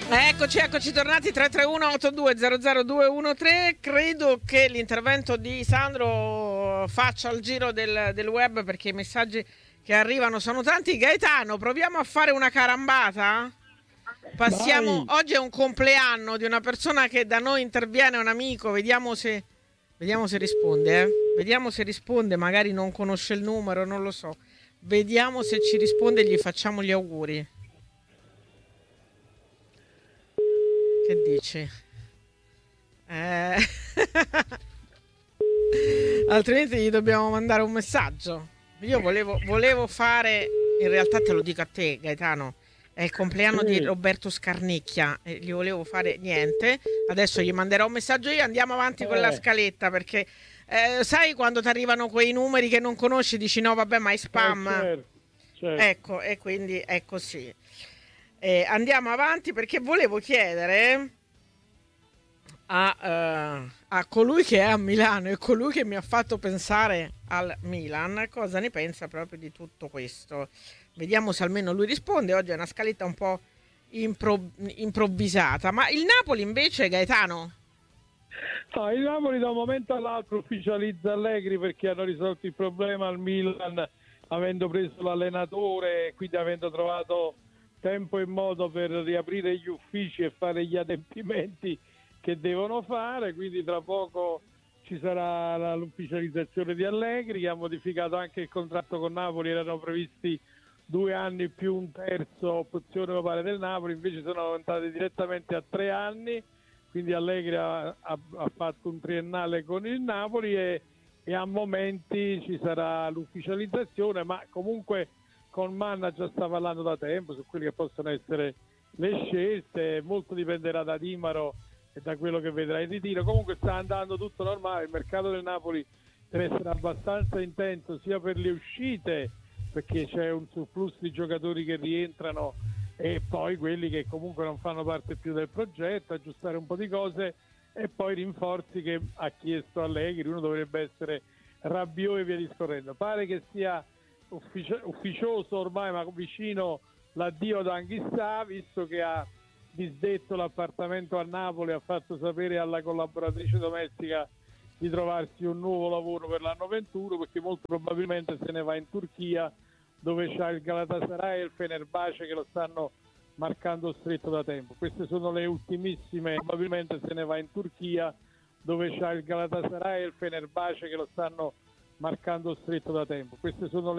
Eccoci tornati 331-8200-213. Credo che l'intervento di Sandro faccia il giro del web perché i messaggi che arrivano sono tanti. Gaetano, proviamo a fare una carambata? Vai, Oggi è un compleanno di una persona che da noi interviene, un amico, vediamo se risponde, eh. Vediamo se risponde, magari non conosce il numero, non lo so. Vediamo se ci risponde e gli facciamo gli auguri. Che dici? Eh... Altrimenti gli dobbiamo mandare un messaggio. Io volevo fare, in realtà te lo dico a te, Gaetano, è il compleanno di sì, Roberto Scarnicchia e gli volevo fare niente. Adesso gli manderò un messaggio io, andiamo avanti con la eh, scaletta perché sai quando ti arrivano quei numeri che non conosci, dici no, vabbè, ma è spam. certo, certo. Ecco, e quindi è così. Andiamo avanti perché volevo chiedere a colui che è a Milano e colui che mi ha fatto pensare al Milan, cosa ne pensa proprio di tutto questo. Vediamo se almeno lui risponde. Oggi è una scaletta un po' improvvisata, ma il Napoli invece, Gaetano? No, il Napoli da un momento all'altro ufficializza Allegri perché hanno risolto il problema al Milan avendo preso l'allenatore e quindi avendo trovato tempo e modo per riaprire gli uffici e fare gli adempimenti che devono fare, quindi tra poco ci sarà l'ufficializzazione di Allegri che ha modificato anche il contratto con Napoli, erano previsti 2 anni più un terzo opzione popolare del Napoli, invece sono aumentate direttamente a 3 anni, quindi Allegri ha fatto un triennale con il Napoli e a momenti ci sarà l'ufficializzazione, ma comunque con Manna già sta parlando da tempo su quelle che possono essere le scelte, molto dipenderà da Dimaro e da quello che vedrà in ritiro. Comunque sta andando tutto normale, il mercato del Napoli deve essere abbastanza intenso sia per le uscite perché c'è un surplus di giocatori che rientrano e poi quelli che comunque non fanno parte più del progetto, aggiustare un po' di cose e poi i rinforzi che ha chiesto Allegri, uno dovrebbe essere Rabiot e via discorrendo. Pare che sia ufficioso ormai ma vicino l'addio ad Anghissà, visto che ha disdetto l'appartamento a Napoli, ha fatto sapere alla collaboratrice domestica di trovarsi un nuovo lavoro per l'anno 21 perché molto probabilmente se ne va in Turchia dove c'ha il Galatasaray e il Fenerbahce che lo stanno marcando stretto da tempo. Queste sono le ultimissime, probabilmente se ne va in Turchia dove c'ha il Galatasaray e il Fenerbahce che lo stanno marcando stretto da tempo. Queste sono le